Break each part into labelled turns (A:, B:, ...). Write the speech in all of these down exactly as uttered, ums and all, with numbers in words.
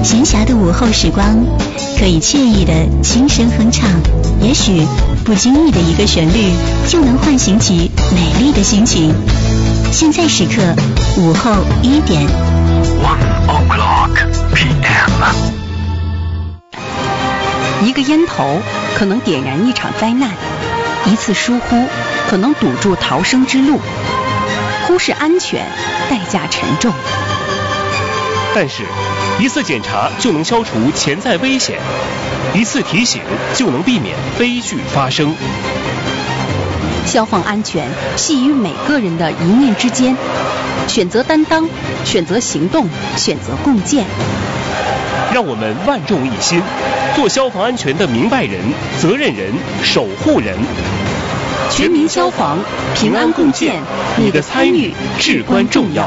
A: 闲暇的午后时光，可以惬意的轻声哼唱，也许不经意的一个旋律，就能唤醒起美丽的心情。现在时刻午后一点
B: ，One o'clock P M。
C: 一个烟头可能点燃一场灾难，一次疏忽可能堵住逃生之路。忽视安全，代价沉重。
D: 但是，一次检查就能消除潜在危险，一次提醒就能避免悲剧发生。
C: 消防安全系于每个人的一念之间，选择担当，选择行动，选择共建。
D: 让我们万众一心，做消防安全的明白人、责任人、守护人。
C: 全民消防，平安共建，你的参与至关重要。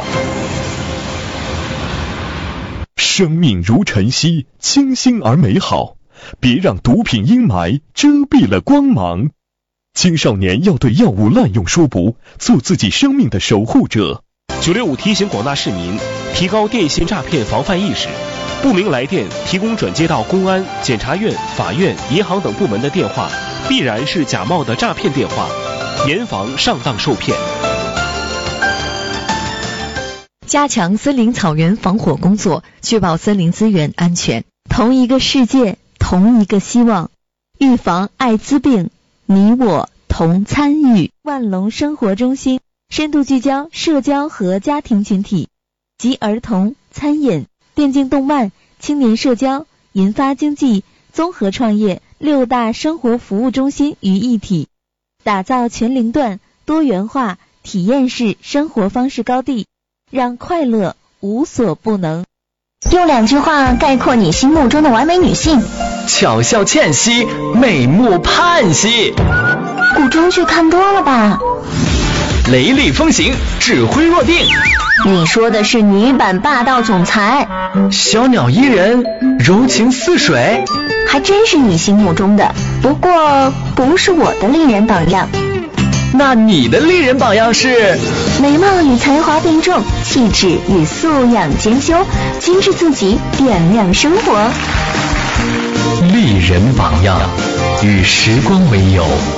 E: 生命如晨曦，清新而美好，别让毒品阴霾遮蔽了光芒。青少年要对药物滥用说不，做自己生命的守护者。
D: 九六五提醒广大市民提高电信诈骗防范意识，不明来电提供转接到公安、检察院、法院、银行等部门的电话，必然是假冒的诈骗电话，严防上当受骗。
F: 加强森林草原防火工作，确保森林资源安全。同一个世界，同一个希望。预防艾滋病，你我同参与。万隆生活中心深度聚焦社交和家庭群体，集儿童、餐饮、电竞动漫、青年社交、银发经济、综合创业六大生活服务中心于一体，打造全龄段多元化体验式生活方式高地，让快乐无所不能。
G: 用两句话概括你心目中的完美女性：
H: 巧笑倩兮，美目盼兮。
G: 古装剧看多了吧？
H: 雷厉风行，指挥若定。
G: 你说的是女版霸道总裁。
H: 小鸟依人，柔情似水。
G: 还真是你心目中的，不过不是我的丽人榜样。
H: 那你的丽人榜样是？
G: 美貌与才华并重，气质与素养兼修，精致自己，点亮生活。
H: 丽人榜样，与时光为友。